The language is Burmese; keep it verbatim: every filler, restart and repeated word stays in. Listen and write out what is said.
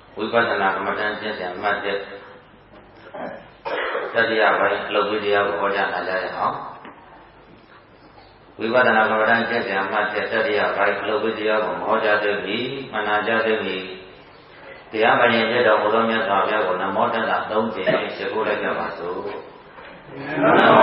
ဝိပဿနာကမ္မဋ္ဌာန်းကျင့်စဉ်အမှတ်တစ်တတိယပိုင်းအလုပ်ဝိတရားကိုဟောကြားနာကြရအောင်ဝိပဿနာကမ္မဋ္ဌာန်းကျင့်စဉ်အမှတ်တစ်တတိယပိုင်းအလုပ်ဝိတရားကိုဟောကြားသိပြီမနာကြသိပြီတရားမရင်ရတော်မူသောမြတ်စွာဘုရားကိုနမောတတ္တသုံးကြိမ်ရှိခိုးလိုက်ကြပါစို့